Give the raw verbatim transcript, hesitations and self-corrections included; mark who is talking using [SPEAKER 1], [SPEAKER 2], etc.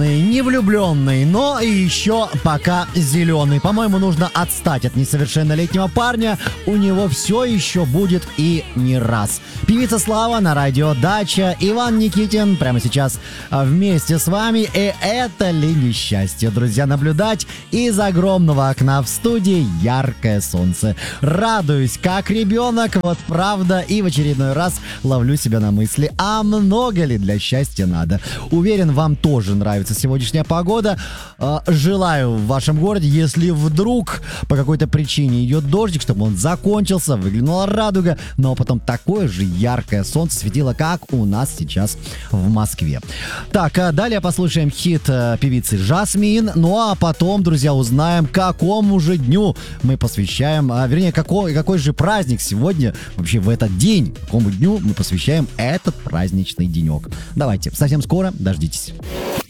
[SPEAKER 1] Не влюбленный, но и еще пока зеленый. По-моему, нужно отстать от несовершеннолетнего парня. У него все еще будет и не раз. Певица Слава на радио Дача. Иван Никитин прямо сейчас вместе с вами. И это ли несчастье, друзья, наблюдать из огромного окна в студии яркое солнце. Радуюсь, как ребенок, вот правда, и в очередной раз ловлю себя на мысли, а много ли для счастья надо? Уверен, вам тоже нравится сегодняшняя погода. Желаю в вашем городе, если вдруг по какой-то причине идет дождик, чтобы он закончился, выглянула радуга, но потом такое же яркое солнце светило, как у нас сейчас в Москве. Так, а далее послушаем хит певицы Жасмин, ну а потом, друзья, узнаем, какому же дню мы посвящаем, а, вернее, какой, какой же праздник сегодня, вообще в этот день, какому дню мы посвящаем этот праздничный денек. Давайте, совсем скоро, дождитесь.